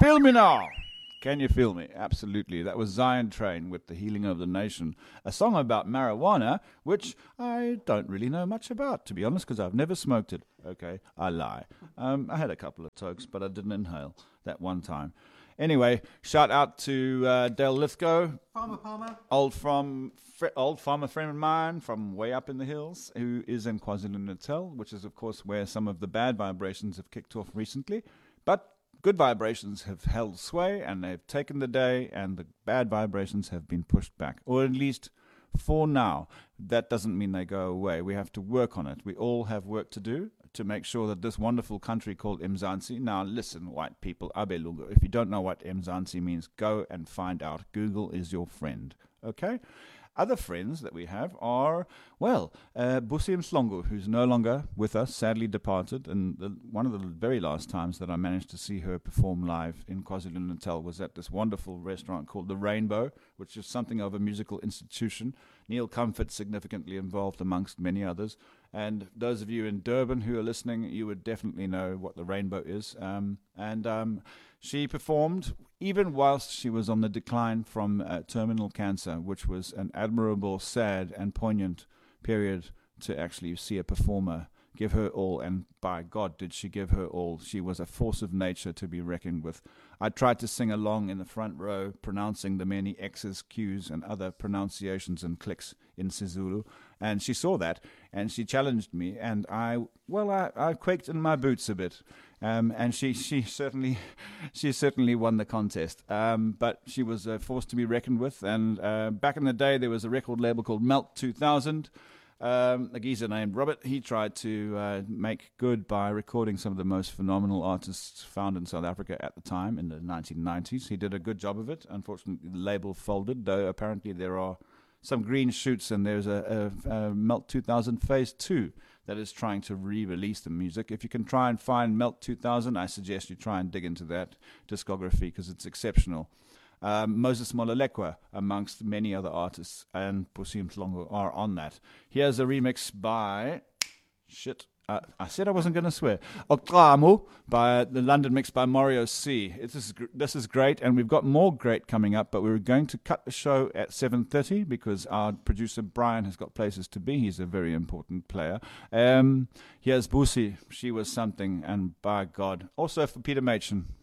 Feel me now. Can you feel me? Absolutely. That was Zion Train with The Healing of the Nation, a song about marijuana, which I don't really know much about, to be honest, because I've never smoked it. Okay, I lie. I had a couple of tokes, but I didn't inhale that one time. Anyway, shout out to Dale Lithgow, Farmer. old farmer friend of mine from way up in the hills, who is in KwaZulu-Natal, which is, of course, where some of the bad vibrations have kicked off recently. But good vibrations have held sway, and they've taken the day, and the bad vibrations have been pushed back, or at least for now. That doesn't mean they go away. We have to work on it. We all have work to do to make sure that this wonderful country called Mzansi. Now, listen, white people, Abelungu, if you don't know what Mzansi means, go and find out. Google is your friend, okay? Other friends that we have are, Busi Mslongo, who's no longer with us, sadly departed. And one of the very last times that I managed to see her perform live in KwaZulu-Natal was at this wonderful restaurant called The Rainbow, which is something of a musical institution. Neil Comfort significantly involved amongst many others. And those of you in Durban who are listening, you would definitely know what The Rainbow is. She performed even whilst she was on the decline from terminal cancer, which was an admirable, sad, and poignant period to actually see a performer give her all. And by God, did she give her all. She was a force of nature to be reckoned with. I tried to sing along in the front row, pronouncing the many X's, Q's, and other pronunciations and clicks in Sizulu. And she saw that, and she challenged me, and I quaked in my boots a bit. And she certainly won the contest. But she was a force to be reckoned with. And back in the day, there was a record label called Melt 2000. A geezer named Robert, he tried to make good by recording some of the most phenomenal artists found in South Africa at the time in the 1990s. He did a good job of it. Unfortunately, the label folded, though apparently there are some green shoots, and there's a Melt 2000 Phase 2 that is trying to re-release the music. If you can try and find Melt 2000, I suggest you try and dig into that discography because it's exceptional. Moses Mololekwa, amongst many other artists, and Busi Mhlongo are on that. Here's a remix by... I said I wasn't going to swear. Oklamu, by the London mix by Mario C. This is great, and we've got more great coming up, but we're going to cut the show at 7:30 because our producer Brian has got places to be. He's a very important player. Here's Busi. She was something, and by God. Also for Peter Machen.